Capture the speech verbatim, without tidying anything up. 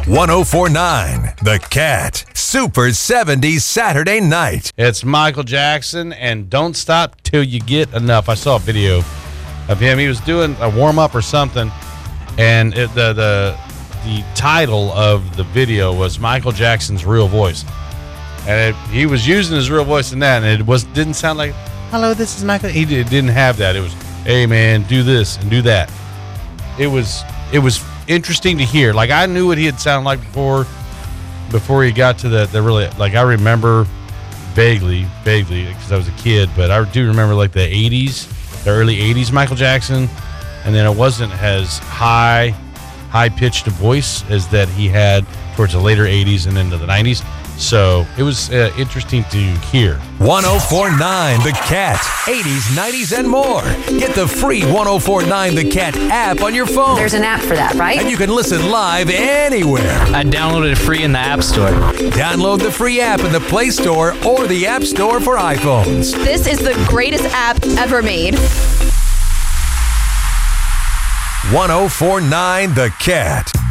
one oh four point nine The Cat. Super seventies Saturday night. It's Michael Jackson and Don't Stop Till You Get Enough. I saw a video of him. He was doing a warm-up or something, and it, the, the, the title of the video was Michael Jackson's Real Voice. And it, he was using his real voice in that, and it was didn't sound like, hello, this is Michael. He did, didn't have that. It was, hey, man, do this and do that. It was it was interesting to hear. Like, I knew what he had sounded like before before he got to the, the really, like, I remember vaguely, vaguely, because I was a kid, but I do remember, like, the eighties, the early eighties Michael Jackson, and then it wasn't as high, high-pitched a voice as that he had towards the later eighties and into the nineties. So it was uh, interesting to hear. one oh four point nine The Cat. eighties, nineties, and more. Get the free one oh four point nine The Cat app on your phone. There's an app for that, right? And you can listen live anywhere. I downloaded it free in the App Store. Download the free app in the Play Store or the App Store for iPhones. This is the greatest app ever made. one oh four point nine The Cat.